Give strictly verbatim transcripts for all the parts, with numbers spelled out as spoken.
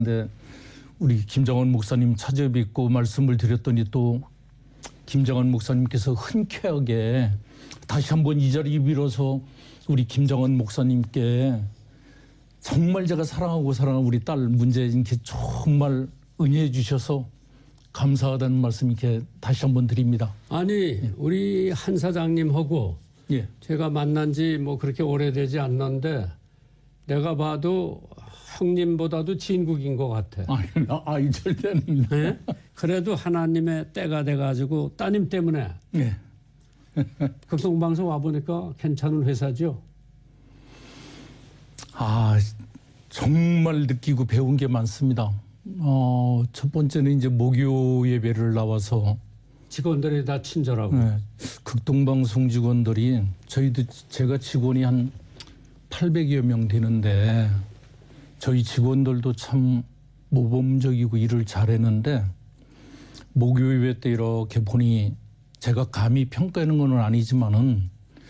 근데 우리 김정은 목사님 찾아뵙고 말씀을 드렸더니 또 김정은 목사님께서 흔쾌하게 다시 한번 이 자리 빌어서 우리 김정은 목사님께 정말 제가 사랑하고 사랑하는 우리 딸 문재인께 정말 은혜해 주셔서 감사하다는 말씀 이렇게 다시 한번 드립니다. 아니 예. 우리 한 사장님하고 예. 제가 만난 지 뭐 그렇게 오래되지 않는데 내가 봐도 형님보다도 진국인 것 같아. 아니, 아니 절대 아닙니다. 예? 그래도 하나님의 때가 돼가지고 따님 때문에 예. 극동방송 와보니까 괜찮은 회사죠? 아 정말 느끼고 배운 게 많습니다. 어, 첫 번째는 이제 목요 예배를 나와서 직원들이 다 친절하고 네, 극동방송 직원들이 저희도 제가 직원이 한 팔백여 명 되는데 저희 직원들도 참 모범적이고 일을 잘했는데 목요 예배 때 이렇게 보니 제가 감히 평가하는 건 아니지만은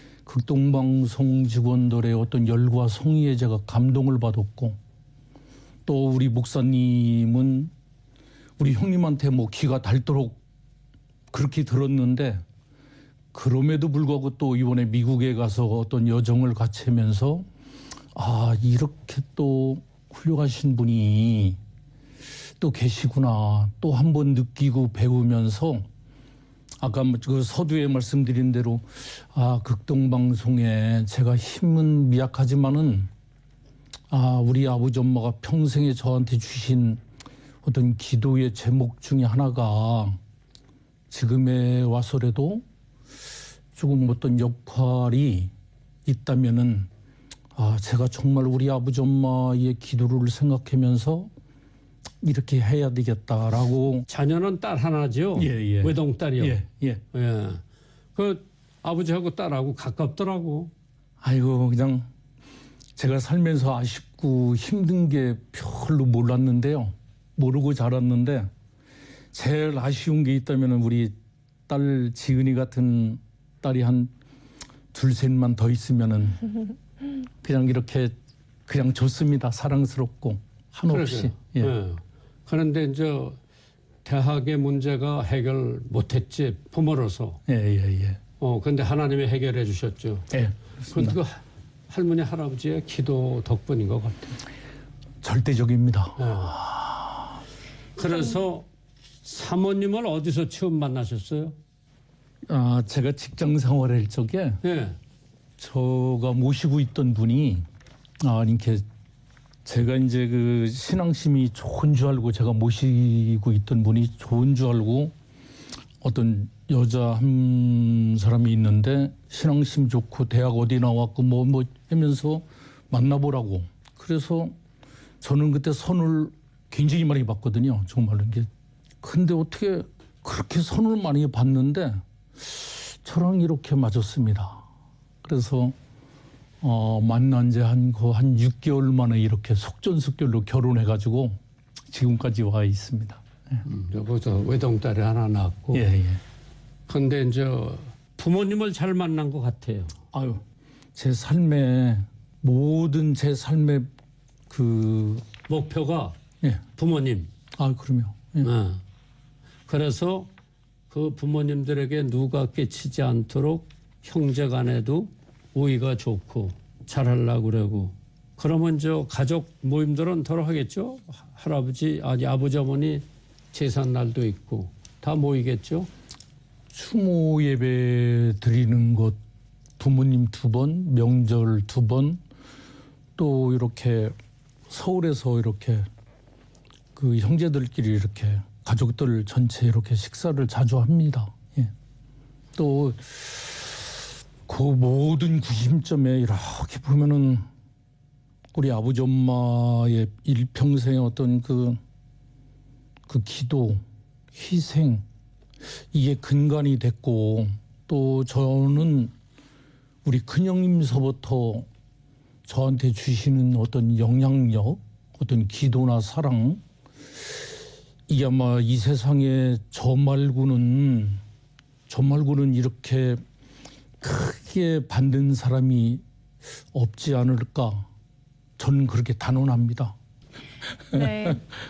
극동방송 직원들의 어떤 열과 성의에 제가 감동을 받았고 또 우리 목사님은 우리 형님한테 뭐 기가 닳도록 그렇게 들었는데 그럼에도 불구하고 또 이번에 미국에 가서 어떤 여정을 같이 하면서 아 이렇게 또 훌륭하신 분이 또 계시구나 또 한 번 느끼고 배우면서 아까 그 서두에 말씀드린 대로 아 극동방송에 제가 힘은 미약하지만은 아 우리 아버지 엄마가 평생에 저한테 주신 어떤 기도의 제목 중에 하나가 지금에 와서라도 조금 어떤 역할이 있다면은 아 제가 정말 우리 아버지 엄마의 기도를 생각하면서 이렇게 해야 되겠다라고. 자녀는 딸 하나죠? 예, 예. 외동딸이요? 예, 예. 예. 그 아버지하고 딸하고 가깝더라고. 아이고 그냥 제가 살면서 아쉽고 힘든 게 별로 몰랐는데요. 모르고 자랐는데 제일 아쉬운 게 있다면 우리 딸 지은이 같은 딸이 한 둘셋만 더 있으면은 그냥 이렇게 그냥 좋습니다. 사랑스럽고 한없이. 예. 예. 그런데 이제 대학의 문제가 해결 못했지 부모로서. 예예예. 예, 예. 어 근데 하나님이 해결해 주셨죠. 예. 그건 그 할머니 할아버지의 기도 덕분인 것 같아요. 절대적입니다. 예. 그래서 사모님을 어디서 처음 만나셨어요? 아 제가 직장 생활할 적에 예. 저가 모시고 있던 분이 아 이렇게. 제가 이제 그 신앙심이 좋은 줄 알고 제가 모시고 있던 분이 좋은 줄 알고 어떤 여자 한 사람이 있는데 신앙심 좋고 대학 어디 나왔고 뭐 뭐 하면서 만나보라고. 그래서 저는 그때 선을 굉장히 많이 받거든요. 정말로 이게. 근데 어떻게 그렇게 선을 많이 받는데 저랑 이렇게 맞았습니다. 그래서 어, 만난 지 한, 그 한 육 개월 만에 이렇게 속전속결로 결혼해가지고 지금까지 와 있습니다. 예. 음, 여기서 외동딸이 하나 낳았고. 예, 예. 근데 이제 부모님을 잘 만난 것 같아요. 아유, 제 삶에, 모든 제 삶의 그. 목표가 예. 부모님. 아, 그럼요. 예. 어. 그래서 그 부모님들에게 누가 끼치지 않도록 형제 간에도 우위가 좋고 잘하려고 그러고 그러면 저 가족 모임들은 덜 하겠죠? 할아버지, 아니 아버지 어머니 제삿날도 있고 다 모이겠죠? 추모 예배 드리는 것 부모님 두 번, 명절 두 번 또 이렇게 서울에서 이렇게 그 형제들끼리 이렇게 가족들 전체 이렇게 식사를 자주 합니다. 예. 또 그 모든 구심점에 이렇게 보면은 우리 아버지 엄마의 일평생의 어떤 그, 그 기도, 희생, 이게 근간이 됐고 또 저는 우리 큰형님서부터 저한테 주시는 어떤 영향력, 어떤 기도나 사랑, 이게 아마 이 세상에 저 말고는, 저 말고는 이렇게 크게 받는 사람이 없지 않을까. 저는 그렇게 단언합니다. 네.